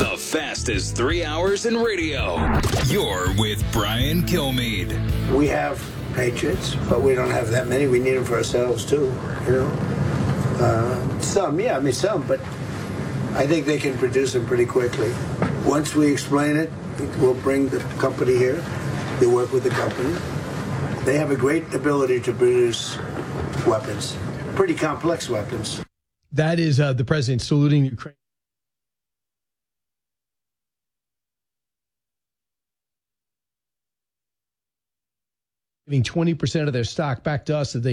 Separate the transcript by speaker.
Speaker 1: The fastest 3 hours in radio. You're with Brian Kilmeade.
Speaker 2: We have Patriots, but we don't have that many. We need them for ourselves, too, you know. Some, but I think they can produce them pretty quickly. Once we explain it, we'll bring the company here. They work with the company. They have a great ability to produce weapons, pretty complex weapons.
Speaker 3: That is the president saluting Ukraine. Giving 20% of their stock back to us that they